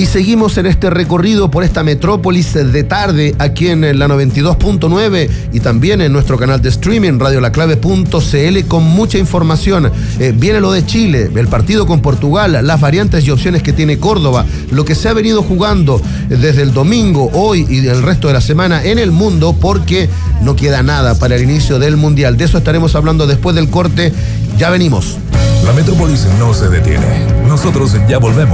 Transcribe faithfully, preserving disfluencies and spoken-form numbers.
Y seguimos en este recorrido por esta metrópolis de tarde aquí en la noventa y dos punto nueve y también en nuestro canal de streaming radiolaclave punto cl con mucha información. Eh, viene lo de Chile, el partido con Portugal, las variantes y opciones que tiene Córdoba, lo que se ha venido jugando desde el domingo, hoy y el resto de la semana en el mundo, porque no queda nada para el inicio del Mundial. De eso estaremos hablando después del corte. Ya venimos. La metrópolis no se detiene. Nosotros ya volvemos.